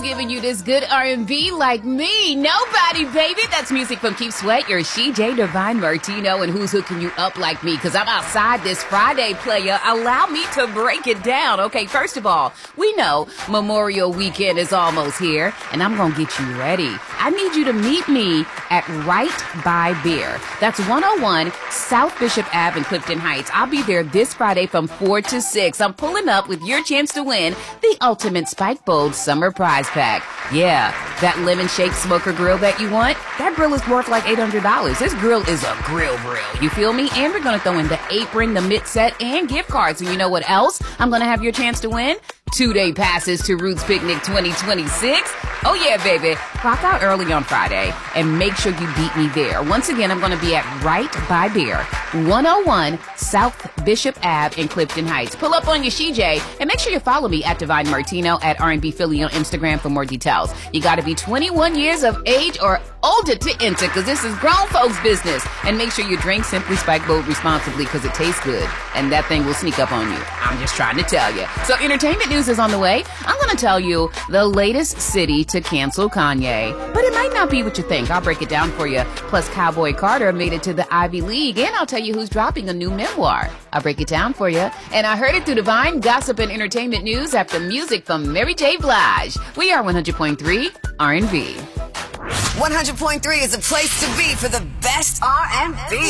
giving you this good R&B like me? Nobody, baby. That's music from Keith Sweat, your CJ Divine Martino, and who's hooking you up like me? Because I'm outside this Friday, player. Allow me to break it down. Okay, first of all, we know Memorial Weekend is almost here, and I'm going to get you ready. I need you to meet me at Right by Beer. That's 101 South Bishop Ave in Clifton Heights. I'll be there this Friday from 4 to 6. I'm pulling up with your chance to win the ultimate Spike Bold Summer Prize Pack. Yeah, that lemon shake smoker grill that you want, that grill is worth like $800. This grill is a grill. You feel me? And we're going to throw in the apron, the mitt set, and gift cards. And you know what else I'm going to have your chance to win? 2-day passes to Roots Picnic 2026. Oh yeah, baby. Clock out early on Friday and make sure you beat me there. Once again, I'm going to be at Right by Beer, 101 South Bishop Ave in Clifton Heights. Pull up on your CJ and make sure you follow me at Divine Martino at R&B Philly on Instagram for more details. You got to be 21 years of age or older to enter because this is grown folks business. And make sure you drink Simply Spike Bold responsibly because it tastes good and that thing will sneak up on you. I'm just trying to tell you. So entertainment news is on the way. I'm going to tell you the latest city to cancel Kanye. But it might not be what you think. I'll break it down for you. Plus, Cowboy Carter made it to the Ivy League, and I'll tell you who's dropping a new memoir. I'll break it down for you. And I heard it through Divine Gossip and Entertainment News after music from Mary J. Blige. We are 100.3 R&B. 100.3 is a place to be for the best R&B.